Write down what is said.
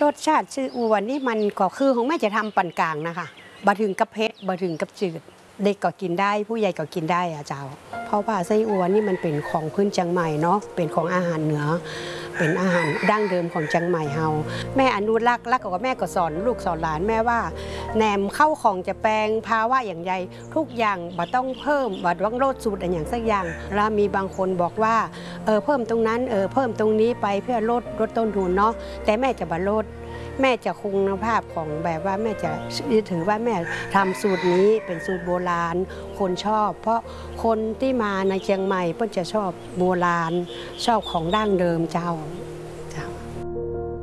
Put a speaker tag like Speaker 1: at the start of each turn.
Speaker 1: รสชาติซีอิ๊วนี่มันก็คือของแม่จะทำปานกลางนะคะบะถึงกับเผ็ดบะถึงกับจืดเด็กก็กินได้ผู้ใหญ่ก็กินได้อะเจ้าเพราะว่าไส้อั่วนี่มันเป็นของพื้นเชียงใหม่เนาะเป็นของอาหารเหนือเป็นอาหารดั้งเดิมของเชียงใหม่เฮาแม่อนุรักษ์แล้วก็แม่ก็สอนลูกสอนหลานแม่ว่าแหนมเข้าของจะแปลงภาวะอย่างใดทุกอย่างบ่ต้องเพิ่มบ่ต้องลดสูตรอย่างสักอย่างแล้วมีบางคนบอกว่าเพิ่มตรงนั้นเพิ่มตรงนี้ไปเพื่อลดต้นทุนเนาะแต่แม่จะบ่ลดแม่จะคงคุณภาพของแบบว่าแม่จะถือว่าแม่ทำสูตรนี้เป็นสูตรโบราณคนชอบเพราะคนที่มาในเชียงใหม่เพิ่นจะชอบโบราณชอบของดั้งเดิมเจ้า